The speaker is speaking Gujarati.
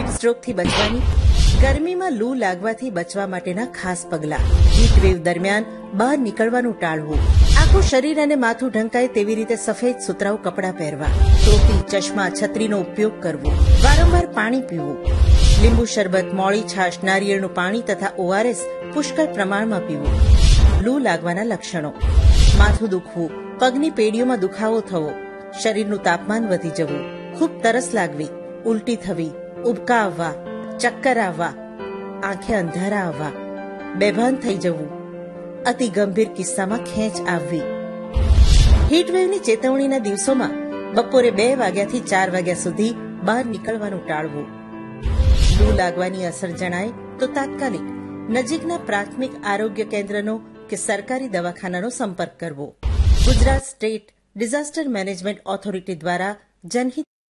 હીટ સ્ટ્રોકથી બચવાની, ગરમીમાં લૂ લાગવાથી બચવા માટેના ખાસ પગલાં, હીટ વેવ દરમિયાન બહાર નીકળવાનું ટાળવું, આખું શરીર અને માથું ઢંકાય તેવી રીતે સફેદ સુતરાઉ કપડાં પહેરવા, ટોપી, ચશ્મા, છત્રીનો ઉપયોગ કરવો, વારંવાર પાણી પીવું, લીંબુ શરબત, મોળી છાશ, નારિયેળનું પાણી તથા ORS પુષ્કળ પ્રમાણમાં પીવું. લૂ લાગવાના લક્ષણો: માથું દુખવું, પગની પેઢીઓમાં દુખાવો થવો, શરીરનું તાપમાન વધી જવું, ખૂબ તરસ લાગવી, ઉલટી થવી, ઉબકા આવવા, ચક્કર આવવા, આંખે અંધારા આવવા, બેભાન થઈ જવું, અતિ ગંભીર કિસ્સામાં ખેંચ આવવી. હીટવેવની ચેતવણીના દિવસોમાં બપોરે 2 વાગ્યાથી 4 વાગ્યા સુધી બહાર નીકળવાનું ટાળવું. લૂ લાગવાની અસર જણાય તો તાત્કાલિક નજીકના પ્રાથમિક આરોગ્ય કેન્દ્રનો કે સરકારી દવાખાનાનો સંપર્ક કરવો. Gujarat state disaster management authority દ્વારા જનહિત